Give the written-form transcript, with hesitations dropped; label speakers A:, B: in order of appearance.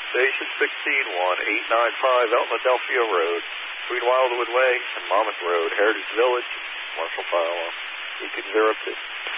A: Station 16-1895 Elton Road, between Wildwood Way and Monmouth Road, Heritage Village, Marshall Fire Alarm, Beacon 02.